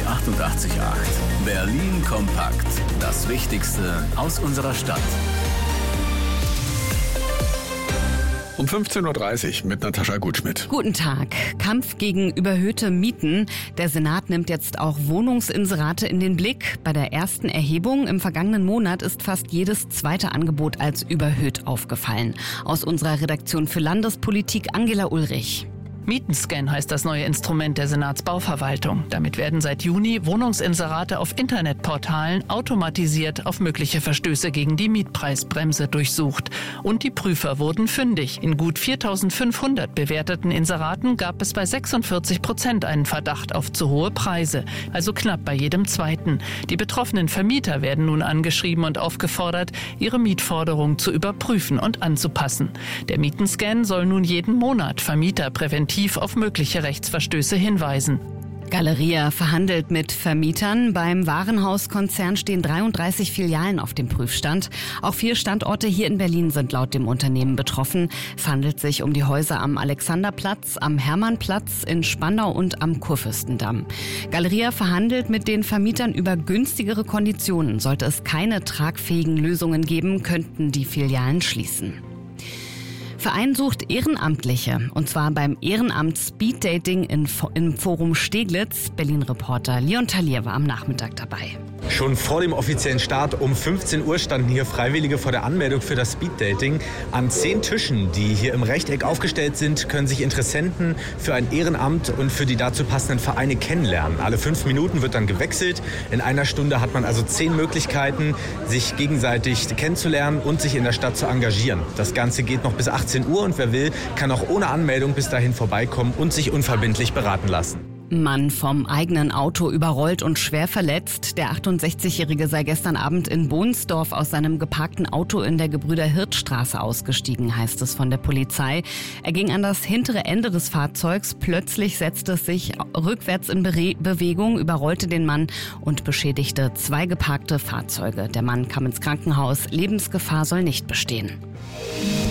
88.8. Berlin kompakt. Das Wichtigste aus unserer Stadt. Um 15.30 Uhr mit Natascha Gutschmidt. Guten Tag. Kampf gegen überhöhte Mieten. Der Senat nimmt jetzt auch Wohnungsinserate in den Blick. Bei der ersten Erhebung im vergangenen Monat ist fast jedes zweite Angebot als überhöht aufgefallen. Aus unserer Redaktion für Landespolitik Angela Ulrich. Mietenscan heißt das neue Instrument der Senatsbauverwaltung. Damit werden seit Juni Wohnungsinserate auf Internetportalen automatisiert auf mögliche Verstöße gegen die Mietpreisbremse durchsucht. Und die Prüfer wurden fündig. In gut 4.500 bewerteten Inseraten gab es bei 46% einen Verdacht auf zu hohe Preise, also knapp bei jedem zweiten. Die betroffenen Vermieter werden nun angeschrieben und aufgefordert, ihre Mietforderung zu überprüfen und anzupassen. Der Mietenscan soll nun jeden Monat Vermieter präventiv auf mögliche Rechtsverstöße hinweisen. Galeria verhandelt mit Vermietern. Beim Warenhauskonzern stehen 33 Filialen auf dem Prüfstand. Auch 4 Standorte hier in Berlin sind laut dem Unternehmen betroffen. Es handelt sich um die Häuser am Alexanderplatz, am Hermannplatz, in Spandau und am Kurfürstendamm. Galeria verhandelt mit den Vermietern über günstigere Konditionen. Sollte es keine tragfähigen Lösungen geben, könnten die Filialen schließen. Verein sucht Ehrenamtliche, und zwar beim Ehrenamt Speeddating im Forum Steglitz. Berlin-Reporter Leon Talier war am Nachmittag dabei. Schon vor dem offiziellen Start um 15 Uhr standen hier Freiwillige vor der Anmeldung für das Speeddating. An 10 Tischen, die hier im Rechteck aufgestellt sind, können sich Interessenten für ein Ehrenamt und für die dazu passenden Vereine kennenlernen. Alle 5 Minuten wird dann gewechselt. In einer Stunde hat man also 10 Möglichkeiten, sich gegenseitig kennenzulernen und sich in der Stadt zu engagieren. Das Ganze geht noch bis 18 Uhr und wer will, kann auch ohne Anmeldung bis dahin vorbeikommen und sich unverbindlich beraten lassen. Mann vom eigenen Auto überrollt und schwer verletzt. Der 68-Jährige sei gestern Abend in Bohnsdorf aus seinem geparkten Auto in der Gebrüder-Hirt-Straße ausgestiegen, heißt es von der Polizei. Er ging an das hintere Ende des Fahrzeugs. Plötzlich setzte es sich rückwärts in Bewegung, überrollte den Mann und beschädigte 2 geparkte Fahrzeuge. Der Mann kam ins Krankenhaus. Lebensgefahr soll nicht bestehen.